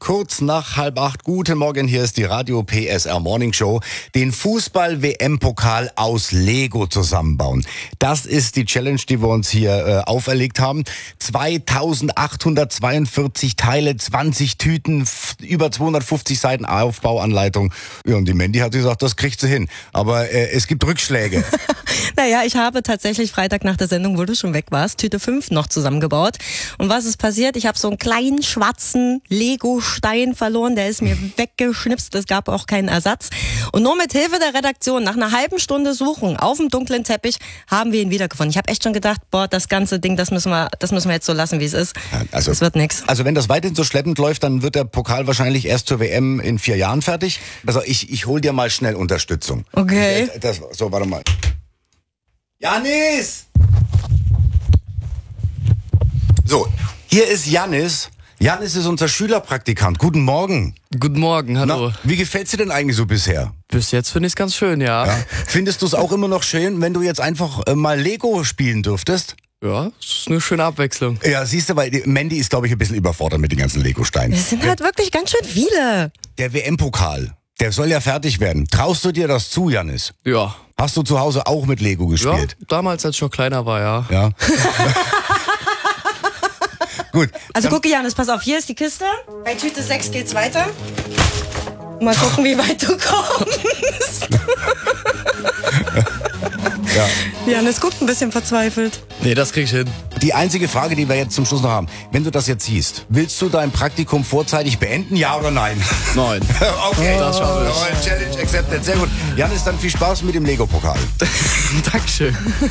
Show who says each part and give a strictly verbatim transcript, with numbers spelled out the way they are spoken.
Speaker 1: kurz nach halb acht. Guten Morgen, hier ist die Radio P S R Morning Show. Den Fußball-W M-Pokal aus Lego zusammenbauen. Das ist die Challenge, die wir uns hier äh, auferlegt haben. zweitausendachthundertzweiundvierzig Teile, zwanzig Tüten, f- über zweihundertfünfzig Seiten Aufbauanleitung. Ja, und die Mandy hat gesagt, das kriegt sie hin. Aber äh, es gibt Rückschläge.
Speaker 2: Naja, ich habe tatsächlich Freitag nach der Sendung, wo du schon weg warst, Tüte fünf noch zusammengebaut. Und was ist passiert? Ich habe so einen kleinen schwarzen Lego-Stein verloren, der ist mir weggeschnipst, es gab auch keinen Ersatz. Und nur mit Hilfe der Redaktion, nach einer halben Stunde Suchen auf dem dunklen Teppich, haben wir ihn wiedergefunden. Ich habe echt schon gedacht, boah, das ganze Ding, das müssen wir, das müssen wir jetzt so lassen, wie es ist.
Speaker 1: Ja, also,
Speaker 2: das wird nix.
Speaker 1: Also wenn das weiterhin so schleppend läuft, dann wird der Pokal wahrscheinlich erst zur W M in vier Jahren fertig. Also ich, ich hol dir mal schnell Unterstützung.
Speaker 2: Okay.
Speaker 1: Das, so, warte mal. Janis! So, hier ist Janis. Janis ist unser Schülerpraktikant. Guten Morgen.
Speaker 3: Guten Morgen, hallo.
Speaker 1: Na, wie gefällt's dir denn eigentlich so bisher?
Speaker 3: Bis jetzt finde ich es ganz schön, ja.
Speaker 1: Ja. Findest du es auch immer noch schön, wenn du jetzt einfach äh, mal Lego spielen dürftest?
Speaker 3: Ja, das ist eine schöne Abwechslung.
Speaker 1: Ja, siehst du, weil die Mandy ist, glaube ich, ein bisschen überfordert mit den ganzen Lego-Steinen.
Speaker 2: Es sind halt wirklich ganz schön viele.
Speaker 1: Der W M-Pokal, der soll ja fertig werden. Traust du dir das zu, Janis?
Speaker 3: Ja.
Speaker 1: Hast du zu Hause auch mit Lego
Speaker 3: Ja,
Speaker 1: gespielt?
Speaker 3: damals, als ich noch kleiner war, ja.
Speaker 1: Ja. Gut.
Speaker 2: Also
Speaker 1: dann-
Speaker 2: gucke, Janis, pass auf, hier ist die Kiste. Bei Tüte sechs geht's weiter. Mal gucken, wie weit du kommst.
Speaker 1: Ja.
Speaker 2: Janis guckt ein bisschen verzweifelt.
Speaker 3: Nee, das krieg ich hin.
Speaker 1: Die einzige Frage, die wir jetzt zum Schluss noch haben. Wenn du das jetzt siehst, willst du dein Praktikum vorzeitig beenden, ja oder nein?
Speaker 3: Nein.
Speaker 1: Okay.
Speaker 3: Das schaffe ich.
Speaker 1: Jawohl, Challenge accepted. Sehr gut. Janis, dann viel Spaß mit dem Lego-Pokal.
Speaker 3: Dankeschön.